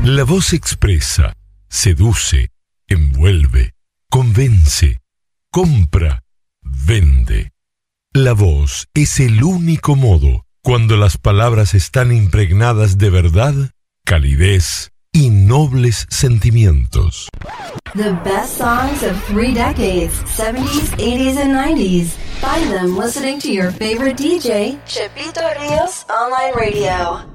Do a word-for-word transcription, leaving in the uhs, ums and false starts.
La voz expresa, seduce, envuelve, convence, compra, vende. La voz es el único modo, cuando las palabras están impregnadas de verdad, calidez y nobles sentimientos. The best songs of three decades, seventies, eighties, and nineties. Find them listening to your favorite D J, Chepito Rios Online Radio.